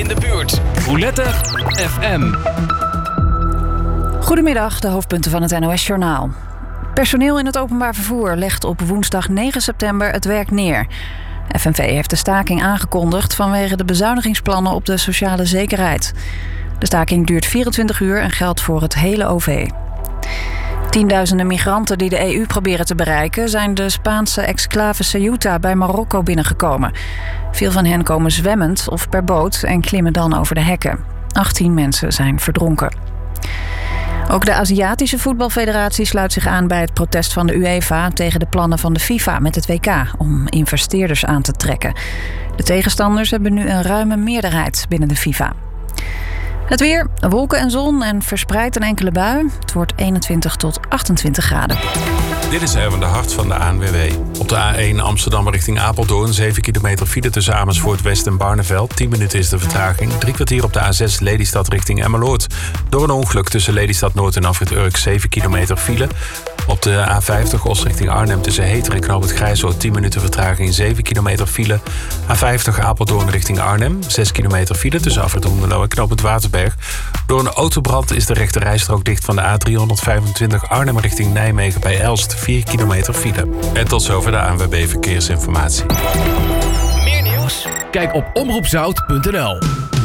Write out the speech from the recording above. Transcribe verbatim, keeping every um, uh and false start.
in de buurt. Roulette F M. Goedemiddag, de hoofdpunten van het N O S-journaal. Personeel in het openbaar vervoer legt op woensdag negen september het werk neer. F N V heeft de staking aangekondigd vanwege de bezuinigingsplannen op de sociale zekerheid. De staking duurt vierentwintig uur en geldt voor het hele O V. Tienduizenden migranten die de E U proberen te bereiken zijn de Spaanse exclave Ceuta bij Marokko binnengekomen. Veel van hen komen zwemmend of per boot en klimmen dan over de hekken. achttien mensen zijn verdronken. Ook de Aziatische voetbalfederatie sluit zich aan bij het protest van de UEFA tegen de plannen van de FIFA met het W K om investeerders aan te trekken. De tegenstanders hebben nu een ruime meerderheid binnen de FIFA. Het weer, wolken en zon en verspreid een enkele bui. Het wordt eenentwintig tot achtentwintig graden. Dit is Erwin de Hart van de A N W B. Op de A één Amsterdam richting Apeldoorn. zeven kilometer file tussen Amersfoort West en Barneveld. tien minuten is de vertraging. Drie kwartier op de A zes Lelystad richting Emmeloord. Door een ongeluk tussen Lelystad Noord en Afrit Urk. zeven kilometer file. Op de A vijftig Os richting Arnhem tussen Heter en Knoop het Grijzoord. tien minuten vertraging. zeven kilometer file. A vijftig Apeldoorn richting Arnhem. zes kilometer file tussen Afrit Hoenderloo en Knoop het Waterberg. Door een autobrand is de rechte rijstrook dicht van de A driehonderdvijfentwintig Arnhem richting Nijmegen bij Elst. vier kilometer file. En tot zover de A N W B Verkeersinformatie. Meer nieuws? Kijk op omroepzout punt n l.